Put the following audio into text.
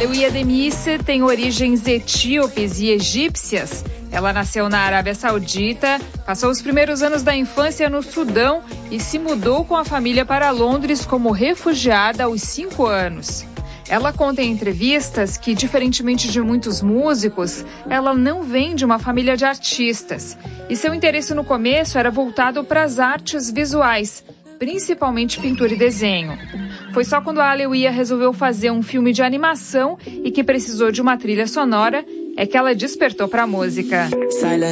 Aleuia Demisse tem origens etíopes e egípcias. Ela nasceu na Arábia Saudita, passou os primeiros anos da infância no Sudão e se mudou com a família para Londres como refugiada aos 5 anos. Ela conta em entrevistas que, diferentemente de muitos músicos, ela não vem de uma família de artistas. E seu interesse no começo era voltado para as artes visuais, principalmente pintura e desenho. Foi só quando a Aleuia resolveu fazer um filme de animação e que precisou de uma trilha sonora é que ela despertou para a música.